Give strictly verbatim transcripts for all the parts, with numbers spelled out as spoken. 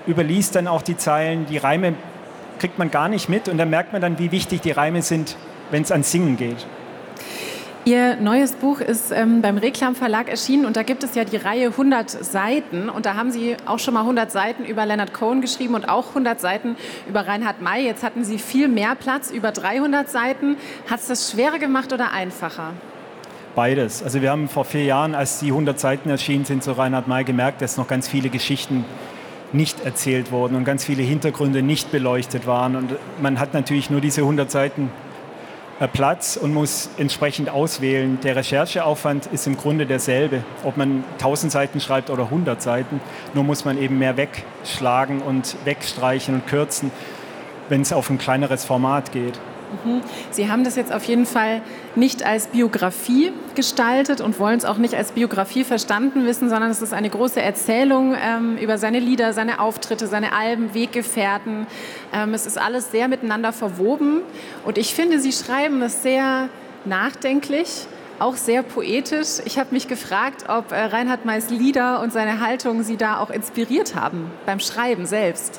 überliest dann auch die Zeilen, die Reime kriegt man gar nicht mit und dann merkt man dann, wie wichtig die Reime sind, wenn es ans Singen geht. Ihr neues Buch ist ähm, beim Reklam Verlag erschienen und da gibt es ja die Reihe hundert Seiten und da haben Sie auch schon mal hundert Seiten über Leonard Cohen geschrieben und auch hundert Seiten über Reinhard May. Jetzt hatten Sie viel mehr Platz, über dreihundert Seiten. Hat es das schwerer gemacht oder einfacher? Beides. Also wir haben vor vier Jahren, als die hundert Seiten erschienen sind zu Reinhard May, gemerkt, dass noch ganz viele Geschichten nicht erzählt wurden und ganz viele Hintergründe nicht beleuchtet waren. Und man hat natürlich nur diese hundert Seiten Platz und muss entsprechend auswählen. Der Rechercheaufwand ist im Grunde derselbe, ob man tausend Seiten schreibt oder hundert Seiten. Nur muss man eben mehr wegschlagen und wegstreichen und kürzen, wenn es auf ein kleineres Format geht. Sie haben das jetzt auf jeden Fall nicht als Biografie gestaltet und wollen es auch nicht als Biografie verstanden wissen, sondern es ist eine große Erzählung ähm, über seine Lieder, seine Auftritte, seine Alben, Weggefährten. Ähm, es ist alles sehr miteinander verwoben und ich finde, Sie schreiben das sehr nachdenklich, auch sehr poetisch. Ich habe mich gefragt, ob äh, Reinhard Mays Lieder und seine Haltung Sie da auch inspiriert haben beim Schreiben selbst.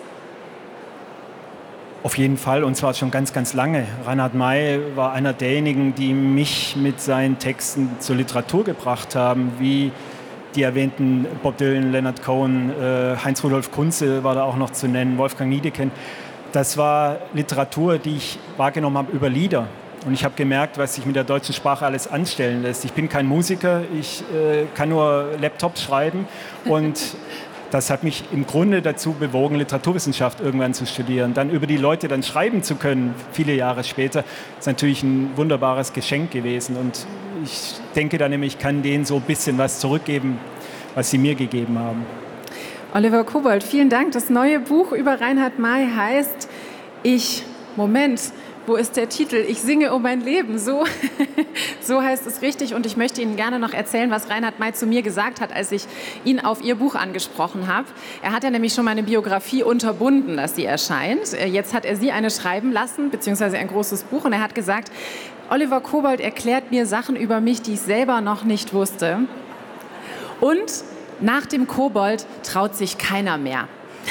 Auf jeden Fall, und zwar schon ganz, ganz lange. Reinhard May war einer derjenigen, die mich mit seinen Texten zur Literatur gebracht haben, wie die erwähnten Bob Dylan, Leonard Cohen, äh, Heinz-Rudolf Kunze war da auch noch zu nennen, Wolfgang Niedecken. Das war Literatur, die ich wahrgenommen habe über Lieder. Und ich habe gemerkt, was sich mit der deutschen Sprache alles anstellen lässt. Ich bin kein Musiker, ich äh, kann nur Laptops schreiben und das hat mich im Grunde dazu bewogen, Literaturwissenschaft irgendwann zu studieren. Dann über die Leute dann schreiben zu können, viele Jahre später, ist natürlich ein wunderbares Geschenk gewesen. Und ich denke dann nämlich, ich kann denen so ein bisschen was zurückgeben, was sie mir gegeben haben. Oliver Kobold, vielen Dank. Das neue Buch über Reinhard May heißt Ich, Moment, wo ist der Titel? Ich singe um mein Leben. So, so heißt es richtig. Und ich möchte Ihnen gerne noch erzählen, was Reinhard May zu mir gesagt hat, als ich ihn auf Ihr Buch angesprochen habe. Er hat ja nämlich schon meine Biografie unterbunden, dass sie erscheint. Jetzt hat er Sie eine schreiben lassen, beziehungsweise ein großes Buch. Und er hat gesagt, Oliver Kobold erklärt mir Sachen über mich, die ich selber noch nicht wusste. Und nach dem Kobold traut sich keiner mehr.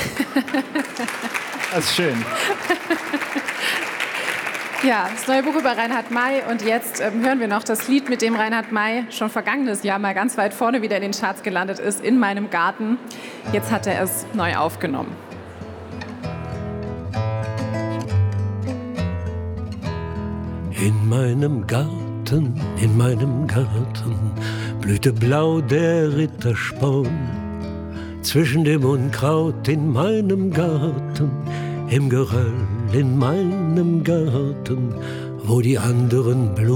Das ist schön. Ja, das neue Buch über Reinhard May und jetzt ähm, hören wir noch das Lied, mit dem Reinhard May schon vergangenes Jahr mal ganz weit vorne wieder in den Charts gelandet ist, In meinem Garten. Jetzt hat er es neu aufgenommen. In meinem Garten, in meinem Garten blühte blau der Rittersporn. Zwischen dem Unkraut in meinem Garten, im Geröll in meinem Garten, wo die anderen Blumen